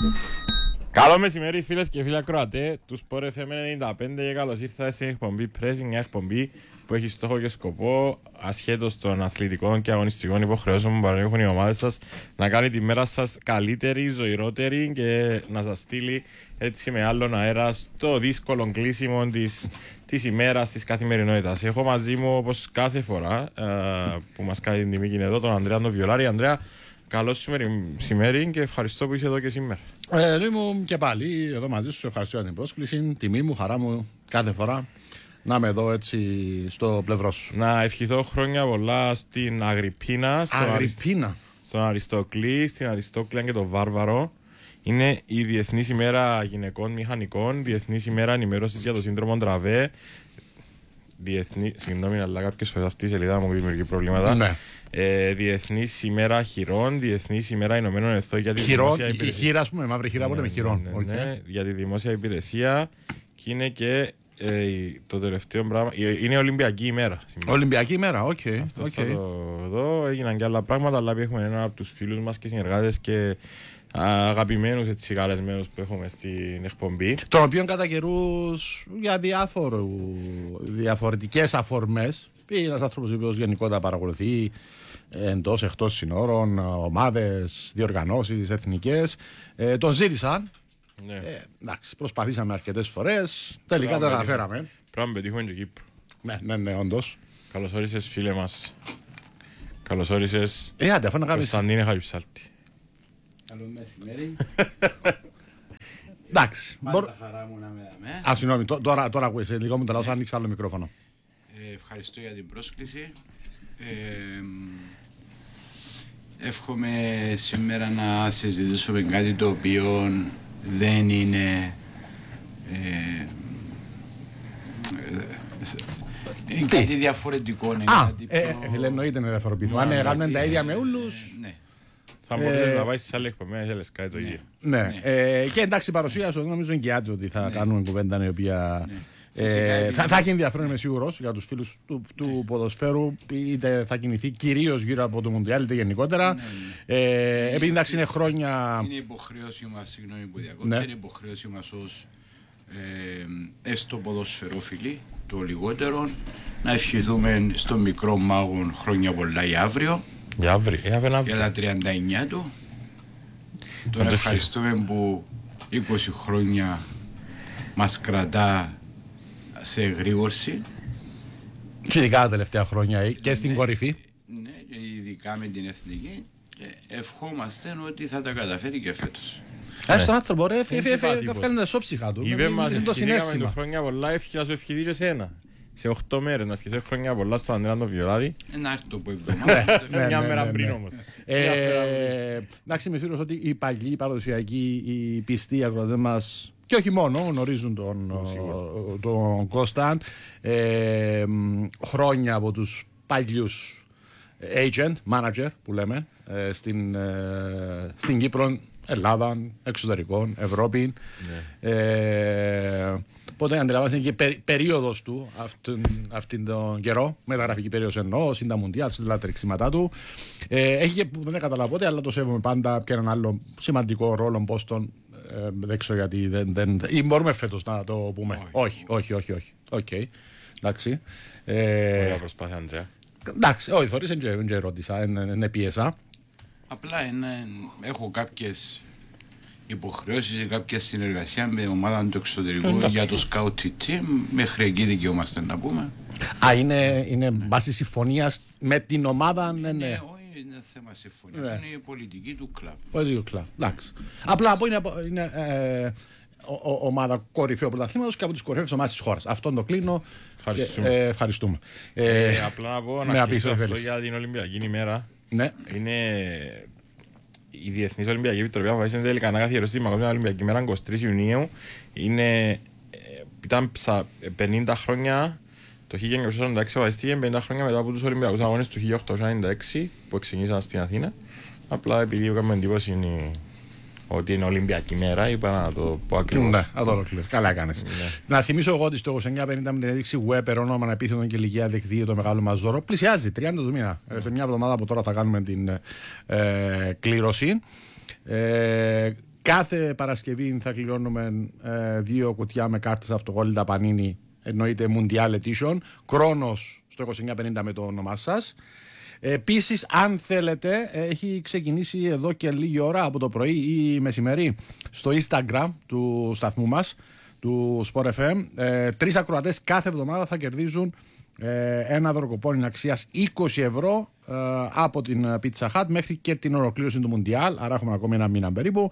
Καλό μεσημέρι φίλες και φίλοι ακροατές του Sport FM 95 και καλώς ήρθατε στην εκπομπή Pressing, μια εκπομπή που έχει στόχο και σκοπό, ασχέτως των αθλητικών και αγωνιστικών υποχρεώσεων που παρέχουν οι ομάδες σας, να κάνει τη μέρα σας καλύτερη, ζωηρότερη και να σας στείλει έτσι με άλλον αέρα στο δύσκολο κλείσιμο της ημέρας, της καθημερινότητας. Έχω μαζί μου, όπως κάθε φορά που μας κάνει την τιμή και είναι εδώ, τον Ανδρέα τον Βιολάρη. Ανδρέα, καλώς σημερινή και ευχαριστώ που είσαι εδώ και σήμερα. Lui μου και πάλι εδώ μαζί σου, ευχαριστώ για την πρόσκληση. Τιμή μου, χαρά μου κάθε φορά να είμαι εδώ έτσι στο πλευρό σου. Να ευχηθώ χρόνια πολλά στην Αγριππίνα, στον Αριστοκλή, στην Αριστόκλεια και τον Βάρβαρο. Είναι η Διεθνής ημέρα γυναικών μηχανικών, Διεθνής ημέρα ενημέρωσης για το σύνδρομο Ντραβέ. Συγγνώμη, αλλά κάποιες φορές αυτή η σελίδα μου δημιουργεί προβλήματα. Ναι. Διεθνής ημέρα χειρών, Διεθνής ημέρα Ηνωμένων Εθνών για τη δημόσια υπηρεσία. Η χείρα, ας πούμε, μαύρη χείρα που λέμε χειρών. Ναι, για τη δημόσια υπηρεσία και είναι και το τελευταίο πράγμα. Είναι Ολυμπιακή ημέρα. Ολυμπιακή ημέρα, οκ. Αυτό θα το δω. Έγιναν και άλλα πράγματα, αλλά έχουμε έναν από τους φίλους μας και συνεργάτες και αγαπημένους έτσι καλεσμένους που έχουμε στην εκπομπή. Τον οποίο κατά καιρούς για διαφορετικές αφορμές. Είναι ένας άνθρωπος ο οποίος γενικότερα παρακολουθεί εντός, εκτός συνόρων, ομάδες, διοργανώσεις, εθνικές. Τον ζήτησαν. Ναι. Εντάξει, προσπαθήσαμε αρκετές φορές. Τελικά τα αναφέραμε. Πρέπει να πετύχουμε και Κύπρο. Ναι, όντως. Καλώς όρισες, φίλε μας. Καλώς όρισες. Άντε, αφού να κάνεις. Κωνσταντίνε Χαριψάλτη. Καλό μεσημέρι. Εντάξει. Πάντα χαρά μου να με δαμε. Α, συγγνώμη, τώρα ακούεις. Λίγο μου τελειώσω, άνοιξα άλλο μικρόφωνο. Ευχαριστώ για την πρόσκληση. Εύχομαι σήμερα να συζητήσουμε κάτι το οποίο δεν είναι κάτι διαφορετικό. Εννοείται να διαφοροποιηθούμε. Αν κάνουμε τα ίδια με όλους. Θα μπορούσες να βάζεις άλλη εκπομπή, να θέλεις κάτι το ίδιο. Ναι. Και εντάξει, η παρουσία σου νομίζω εγκαιάται ότι θα κάνουμε κουβέντα η οποία. Θα έχει ενδιαφέρον, είμαι σίγουρος, για τους φίλους του ποδοσφαίρου, είτε θα κινηθεί κυρίως γύρω από το Μουντιάλ, είτε γενικότερα. Επειδή εντάξει είναι χρόνια. Είναι υποχρέωση μας, συγγνώμη που διακόπτω, είναι υποχρέωση μας ως έστω ποδοσφαιρόφιλοι, το λιγότερο, να ευχηθούμε στο μικρό μάγον χρόνια πολλά για αύριο. Για τα 39 του. Τον ευχαριστούμε που 20 χρόνια μας κρατά σε εγρήγορση. Και ειδικά τα τελευταία χρόνια και στην κορυφή. Ναι, ειδικά με την εθνική. Και ευχόμαστε ότι θα τα καταφέρει και φέτος. Στον άνθρωπο ρε, έφυγαν τα σώψυχα του. Είπε μας ευχηθήκαμε του χρόνια πολλά, να σου ευχηθεί και σένα. Σε 8 μέρες να ευχηθώ χρόνια πολλά στον Ανδρέα τον Βιολάρη. Ένα άρθρο που εβδομάδα. Μια μέρα πριν όμως. Εντάξει, είμαι σίγουρος ότι οι παλιοί παραδοσιακοί, οι πιστοί ακροατές μας, και όχι μόνο, γνωρίζουν τον Κώσταν χρόνια από τους παλιούς agent, manager που λέμε στην Κύπρο, Ελλάδα, εξωτερικών, Ευρώπη. Οπότε αντιλαμβάνεστε και περίοδος του αυτήν τον καιρό, μεταγραφική περίοδος εννοώ, συντα Μουντιάλ, στα τρεξίματά του. Έχει και που δεν καταλάβω ποτέ, αλλά το σέβομαι πάντα και έναν άλλο σημαντικό ρόλο Μπόστον. Δεν ξέρω γιατί ή μπορούμε φέτος να το πούμε. Όχι. Οκ. Εντάξει. Ωραία προσπάθεια, Ανδρέα. Εντάξει, όχι, θωρείς, δεν ερώτησα, δεν πίεσα. Απλά έχω κάποιες υποχρεώσεις ή κάποια συνεργασία με ομάδα του εξωτερικού για το Scout Team. Μέχρι εκεί δικαιούμαστε να πούμε. Είναι βάση συμφωνίας με την ομάδα, ναι. Όχι, είναι θέμα συμφωνίας, είναι η πολιτική του κλαμπ. Πολιτική του κλαμπ, εντάξει. Απλά από είναι ομάδα κορυφαίου πρωταθλήματος και από τις κορυφαίες ομάδες της χώρας. Αυτόν το κλείνω. Ευχαριστούμε. Απλά να πω να κλείσω αυτό για την Ολυμπιακή ημέρα. Ναι. Είναι η Διεθνής Ολυμπιακή Επιτροπή αποφάσισε τελικά να καθιερώσει τη Παγκόσμια Ολυμπιακή ημέρα 23 Ιουνίου. Ήταν 50 χρόνια, το 1946 αποφασίστηκε 50 χρόνια μετά από τους Ολυμπιακούς Αγώνες του 1896 που ξεκίνησαν στην Αθήνα. Απλά επειδή έκαμε εντύπωση ότι είναι Ολυμπιακή μέρα, είπα να το πω ακριβώς. Ναι, να το ολοκληρώσω. Καλά έκανες. Ναι. Να θυμίσω εγώ ότι στο 2950 με την ένδειξη Weber, όνομα ανεπίθετον και ηλικία δεχτεί το μεγάλο μας δώρο. Πλησιάζει 30 του μήνα. Σε μια εβδομάδα από τώρα θα κάνουμε την κλήρωση. Κάθε Παρασκευή θα κληρώνουμε 2 κουτιά με κάρτες αυτοκόλλητα Πανίνι, εννοείται Mundial Edition, Κρόνος στο 2950 με το όνομά σας. Επίσης, αν θέλετε, έχει ξεκινήσει εδώ και λίγη ώρα από το πρωί ή μεσημέρι στο Instagram του σταθμού μας, του Sport FM. 3 ακροατές κάθε εβδομάδα θα κερδίζουν ένα δωροκοπόνι αξίας 20 ευρώ από την Pizza Hut μέχρι και την ολοκλήρωση του Mundial. Άρα έχουμε ακόμη ένα μήνα περίπου.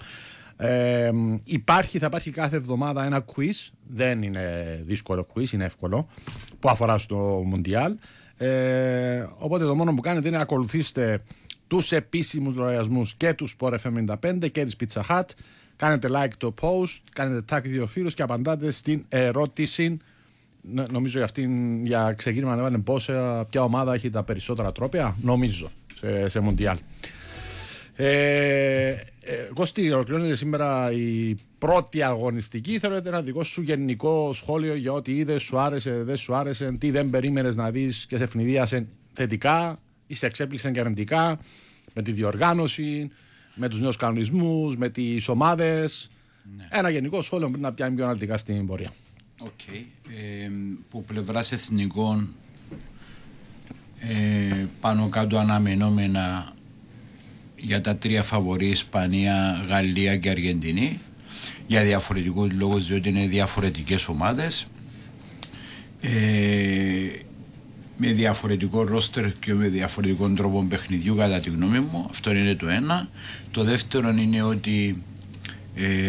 Θα υπάρχει κάθε εβδομάδα ένα quiz. Δεν είναι δύσκολο quiz, είναι εύκολο, που αφορά στο Mundial. Οπότε το μόνο που κάνετε είναι να ακολουθήσετε τους επίσημους λογαριασμούς και του Sport FM 95 και της Pizza Hut. Κάνετε like το post, κάνετε tag 2 φίλους και απαντάτε στην ερώτηση. Νομίζω για ξεκίνημα να βάλετε ποια ομάδα έχει τα περισσότερα τρόπαια, νομίζω, σε Mundial. Κώστη, ολοκληρώνεται σήμερα η πρώτη αγωνιστική. Θέλω ένα δικό σου γενικό σχόλιο για ό,τι είδες, σου άρεσε, δεν σου άρεσε, τι δεν περίμενες να δεις και σε ευνηδίασε θετικά ή σε εξέπληξε και αρνητικά, με τη διοργάνωση, με τους νέους κανονισμούς, με τις ομάδες. Ναι. Ένα γενικό σχόλιο πριν να πιάνει πιο αναλυτικά στην πορεία. Okay. Που πλευράς εθνικών πάνω κάτω αναμενόμενα για τα 3 φαβορί, Ισπανία, Γαλλία και Αργεντινή, για διαφορετικούς λόγους, διότι είναι διαφορετικές ομάδες με διαφορετικό ρόστερ και με διαφορετικό τρόπο παιχνιδιού, κατά τη γνώμη μου. Αυτό είναι το ένα. Το δεύτερο είναι ότι